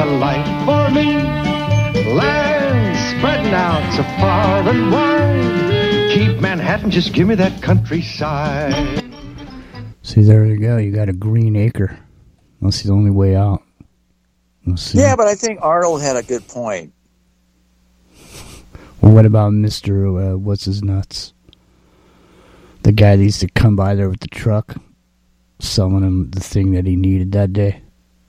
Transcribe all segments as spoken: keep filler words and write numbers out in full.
a life for me. Land spreading out so far and wide. Keep Manhattan, just give me that countryside. See, there you go. You got a green acre. That's the only way out. Yeah, but I think Arnold had a good point. Well, what about Mister Uh, what's his nuts? The guy that used to come by there with the truck, selling him the thing that he needed that day.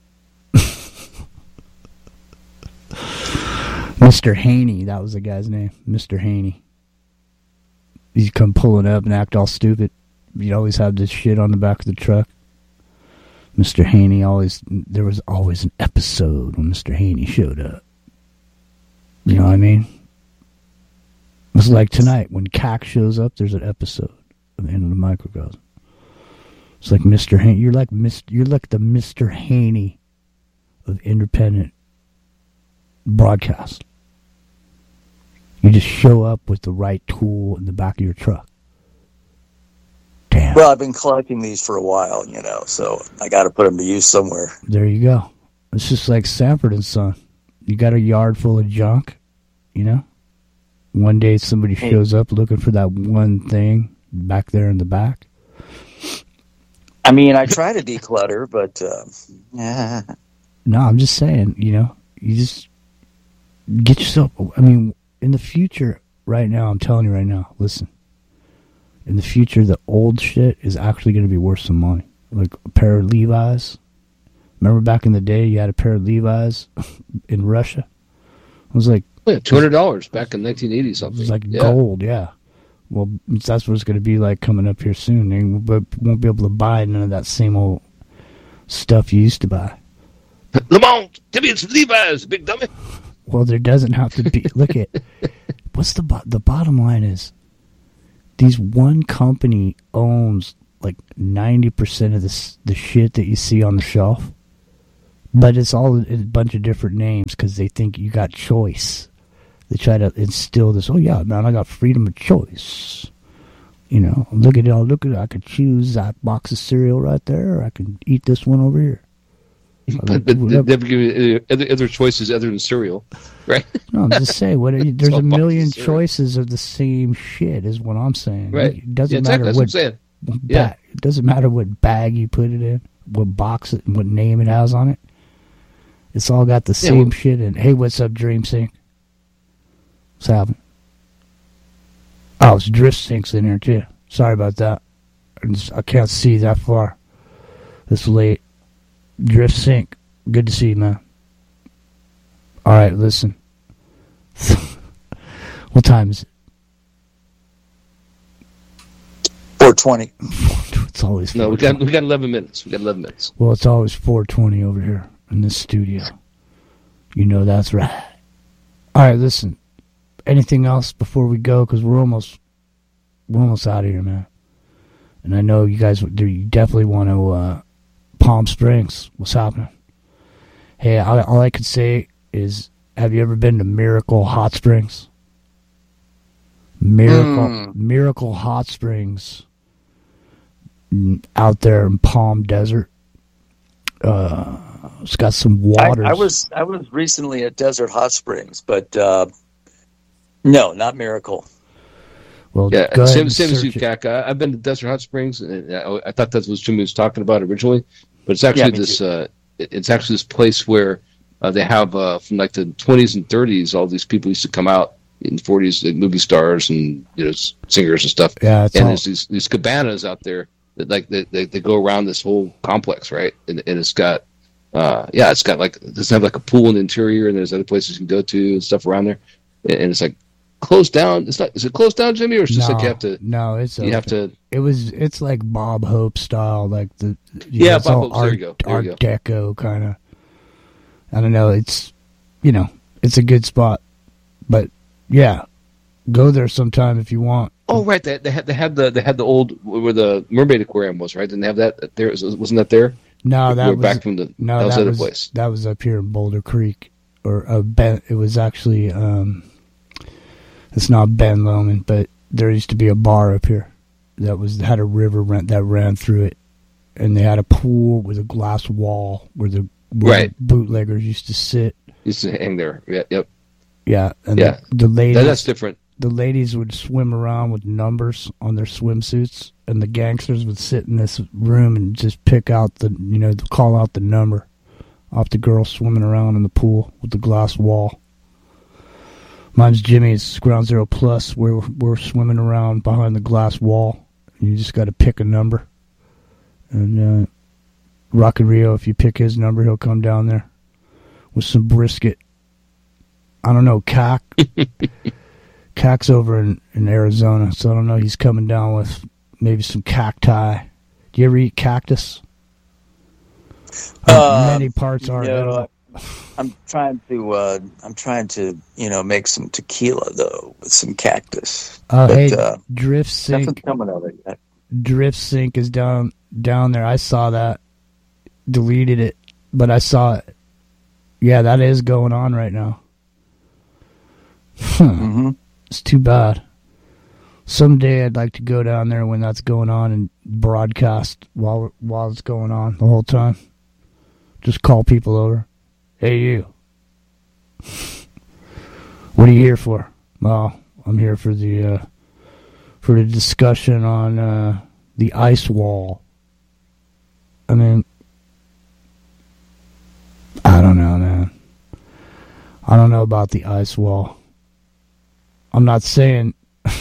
Mister Haney, that was the guy's name. Mister Haney. He'd come pulling up and act all stupid. You'd always have this shit on the back of the truck. Mister Haney always, there was always an episode when Mister Haney showed up. You know what I mean? It was like tonight, when C A C shows up, there's an episode at the end of the microcosm. It's like Mister Haney, you're like Mister you're like the Mister Haney of independent broadcast. You just show up with the right tool in the back of your truck. Damn. Well, I've been collecting these for a while, you know, so I got to put them to use somewhere. There you go. It's just like Sanford and Son. You got a yard full of junk, you know? One day somebody shows up looking for that one thing back there in the back. I mean, I try to declutter, but uh, yeah. No, I'm just saying, you know, you just get yourself, I mean, in the future, right now, I'm telling you right now, listen, in the future, the old shit is actually going to be worth some money. Like a pair of Levi's. Remember back in the day, you had a pair of Levi's in Russia? It was like... Yeah, two hundred dollars back in nineteen eighty something. It was like yeah. gold, yeah. Well, that's what it's going to be like coming up here soon. They won't be able to buy none of that same old stuff you used to buy. Lamont, give me some Levi's, big dummy. Well, there doesn't have to be. Look at what's the bo- the bottom line is. These one company owns like ninety percent of this the shit that you see on the shelf, but it's all a bunch of different names because they think you got choice. They try to instill this. Oh yeah, man, I got freedom of choice. You know, look at it. all. Look at it. I could choose that box of cereal right there, or I can eat this one over here. But, but they never give you other, other choices other than cereal, right? No, I'm just saying. What you, there's a million of choices of the same shit, is what I'm saying. Right? It doesn't yeah, exactly. matter That's what. what I'm saying. Ba- Yeah. It doesn't matter what bag you put it in, what box it, what name it has on it. It's all got the same Yeah, well, shit in. Hey, what's up, Dream Sync? What's happening? Oh, it's Drift Sync's in here too. Sorry about that. I, just, I can't see that far. This late. Drift Sync. Good to see you, man. All right, listen. What time is it? four twenty. It's always no. We got we got eleven minutes. We got eleven minutes. Well, it's always four twenty over here in this studio. You know that's right. All right, listen. Anything else before we go? Because we're almost we're almost out of here, man. And I know you guys you definitely want to uh, Palm Springs. What's happening? Hey, all, all I could say is, have you ever been to Miracle Hot Springs? Miracle Mm. Miracle Hot Springs out there in Palm Desert. Uh, it's got some waters. I, I was I was recently at Desert Hot Springs, but uh, no, not Miracle. Well, Yeah, go ahead same, and same as search you, it. C A C. I, I've been to Desert Hot Springs, and I, I thought that was Jimmy was talking about originally, but it's actually me this. too. Uh, it- it's actually this place where uh, they have uh, from like the twenties and thirties, all these people used to come out in the forties, like movie stars and you know s- singers and stuff. Yeah, it's and all- there's these these cabanas out there that like they, they, they go around this whole complex, right? And, and it's got uh, yeah, it's got like it doesn't have like a pool in the interior, and there's other places you can go to and stuff around there, and, and it's like closed down. It's not. Is it closed down, Jimmy, or it's just no, like you have to? No, it's You have open. to. It was. It's like Bob Hope style, like the you Yeah, know, it's Bob all Hope's. There Art, you go. There Art you go. Deco kind of. I don't know. It's you know, it's a good spot, but yeah, go there sometime if you want. Oh right, they, they had they had the they had the old where the Mermaid Aquarium was, right? Didn't they have that there? Wasn't that there? No, that We're was back from the no, that was that the other was place. that was up here in Boulder Creek, or uh, Ben. It was actually um, it's not Ben Lomond, but there used to be a bar up here that was had a river rent that ran through it, and they had a pool with a glass wall where the where Right. bootleggers used to sit. Used to hang there. Yeah, yep. Yeah, and Yeah. the, the ladies, That, that's different. the ladies would swim around with numbers on their swimsuits, and the gangsters would sit in this room and just pick out the, you know, call out the number off the girl swimming around in the pool with the glass wall. Mine's Jimmy's Ground Zero Plus. We're we're swimming around behind the glass wall. You just got to pick a number, and uh, Rocky Rio, if you pick his number, he'll come down there with some brisket. I don't know, Cac. Cac's over in, in Arizona, so I don't know. He's coming down with maybe some cacti. Do you ever eat cactus? Uh, Many parts are. No, I'm trying to. Uh, I'm trying to, you know, make some tequila though with some cactus. Uh, but, hey, uh, Drift Sync. nothing's coming of it yet. Drift Sync is down down there. I saw that. Deleted it, but I saw it. Yeah, that is going on right now. Huh. Mm-hmm. It's too bad. Someday I'd like to go down there when that's going on and broadcast while while it's going on the whole time. Just call people over. Hey, you. What are you here for? Well, I'm here for the uh, for the discussion on uh, the ice wall. I mean, I don't know, man. I don't know about the ice wall. I'm not saying.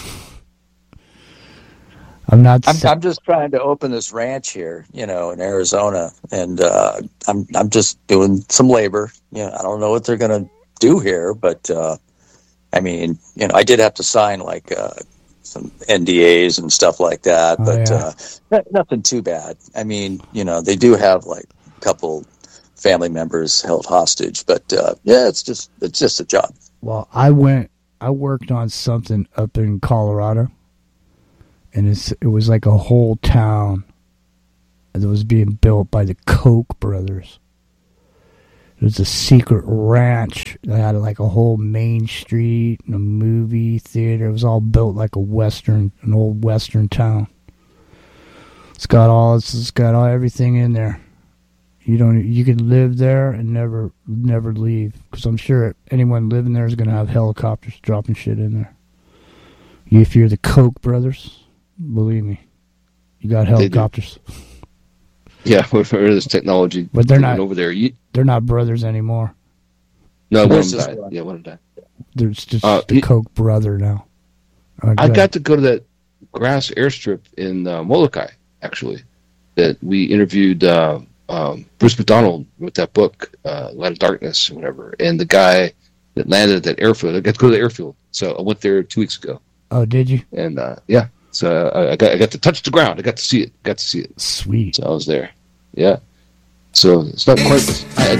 I'm not. I'm, sa- I'm just trying to open this ranch here, you know, in Arizona, and uh, I'm I'm just doing some labor. You know, I don't know what they're going to do here, but uh, I mean, you know, I did have to sign like uh, some N D As and stuff like that, Oh, but yeah. uh, n- nothing too bad. I mean, you know, they do have like a couple family members held hostage, but uh, yeah, it's just it's just a job. Well, I went. I worked on something up in Colorado, and it's it was like a whole town that was being built by the Koch brothers. It was a secret ranch that had like a whole main street and a movie theater. It was all built like a western, an old western town. It's got all. It's got all everything in there. You don't. You can live there and never, never leave. Because I'm sure anyone living there is going to have helicopters dropping shit in there. If you're the Koch brothers, believe me, you got helicopters. Yeah, we're for this technology. But they're not- over there. You, They're not brothers anymore. no, one of There's them this died. one. Yeah, one of them died. There's just Uh, the you- Koch brother now. Uh, I go got to go to that grass airstrip in uh, Molokai, actually. That we interviewed uh, um, Bruce McDonald with that book, uh, Light of Darkness, or whatever. And the guy that landed at that airfield, I got to go to the airfield. So I went there two weeks ago. Oh, did you? And uh, yeah, so I, I got I got to touch the ground. I got to see it. Got to see it. Sweet. So I was there. Yeah. So it's not quite. I,